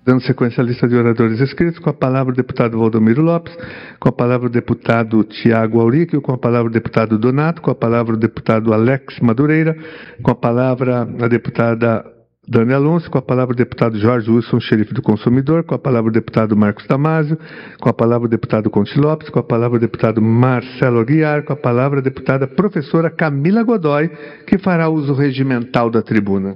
Dando sequência à lista de oradores inscritos, com a palavra o deputado Valdomiro Lopes, com a palavra o deputado Tiago Auric, com a palavra o deputado Donato, com a palavra o deputado Alex Madureira, com a palavra a deputada Dani Alonso, com a palavra o deputado Jorge Wilson, xerife do consumidor, com a palavra o deputado Marcos Damasio, com a palavra o deputado Conte Lopes, com a palavra o deputado Marcelo Aguiar, com a palavra a deputada professora Camila Godoy, que fará uso regimental da tribuna.